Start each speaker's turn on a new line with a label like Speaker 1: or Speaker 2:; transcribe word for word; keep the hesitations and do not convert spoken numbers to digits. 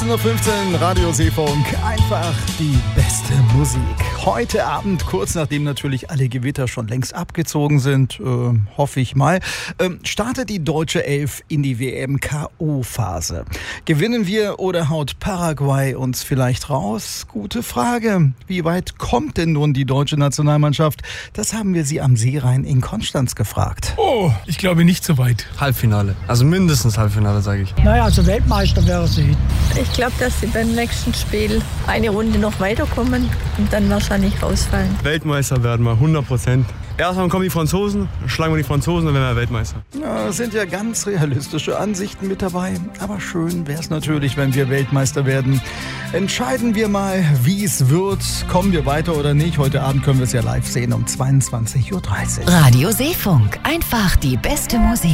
Speaker 1: achtzehn Uhr fünfzehn, Radio Seefunk, einfach die beste Musik. Heute Abend, kurz nachdem natürlich alle Gewitter schon längst abgezogen sind, äh, hoffe ich mal, äh, startet die deutsche Elf in die W M-K O-Phase. Gewinnen wir oder haut Paraguay uns vielleicht raus? Gute Frage. Wie weit kommt denn nun die deutsche Nationalmannschaft? Das haben wir sie am Seerhein in Konstanz gefragt.
Speaker 2: Oh, ich glaube nicht so weit.
Speaker 3: Halbfinale, also mindestens Halbfinale, sage ich.
Speaker 4: Naja, also Weltmeister wäre sie.
Speaker 5: Ich glaube, dass sie beim nächsten Spiel eine Runde noch weiterkommen und dann wahrscheinlich rausfallen.
Speaker 3: Weltmeister werden wir, hundert Prozent. Erstmal kommen die Franzosen, schlagen wir die Franzosen, dann werden wir Weltmeister.
Speaker 1: Ja, es sind ja ganz realistische Ansichten mit dabei. Aber schön wäre es natürlich, wenn wir Weltmeister werden. Entscheiden wir mal, wie es wird. Kommen wir weiter oder nicht? Heute Abend können wir es ja live sehen um zweiundzwanzig Uhr dreißig.
Speaker 6: Radio Seefunk, einfach die beste Musik.